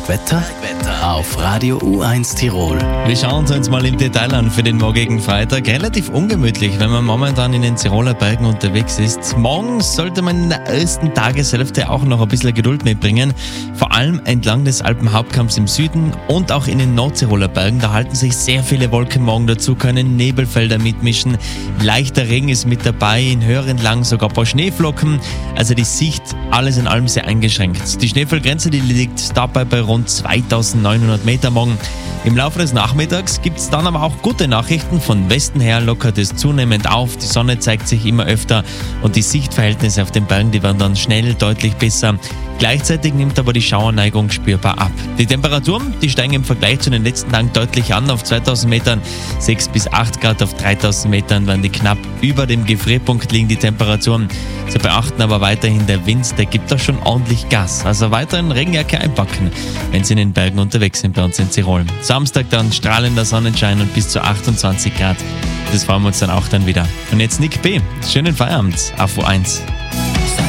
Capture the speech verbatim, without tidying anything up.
Wetter? Wetter auf Radio U eins Tirol. Wir schauen uns mal im Detail an für den morgigen Freitag. Relativ ungemütlich, wenn man momentan in den Tiroler Bergen unterwegs ist. Morgen sollte man in der ersten Tageshälfte auch noch ein bisschen Geduld mitbringen. Vor allem entlang des Alpenhauptkamms im Süden und auch in den Nordtiroler Bergen. Da halten sich sehr viele Wolken morgen dazu, können Nebelfelder mitmischen. Leichter Regen ist mit dabei, in höheren Lagen sogar ein paar Schneeflocken. Also die Sicht alles in allem sehr eingeschränkt. Die Schneefallgrenze, die liegt dabei bei rund zweitausendneunhundert Meter morgen. Im Laufe des Nachmittags gibt es dann aber auch gute Nachrichten. Von Westen her lockert es zunehmend auf, die Sonne zeigt sich immer öfter und die Sichtverhältnisse auf den Bergen, die werden dann schnell deutlich besser. Gleichzeitig nimmt aber die Schauerneigung spürbar ab. Die Temperaturen, die steigen im Vergleich zu den letzten Tagen deutlich an. Auf zweitausend Metern sechs bis acht Grad, auf dreitausend Metern werden die knapp über dem Gefrierpunkt liegen die Temperaturen. Sie beachten aber weiterhin, der Wind, der gibt da schon ordentlich Gas. Also weiterhin Regenjacke einpacken, wenn Sie in den Bergen unterwegs sind bei uns in Tirol. Samstag dann strahlender Sonnenschein und bis zu achtundzwanzig Grad. Das freuen wir uns dann auch dann wieder. Und jetzt Nick B. Schönen Feierabend auf U eins.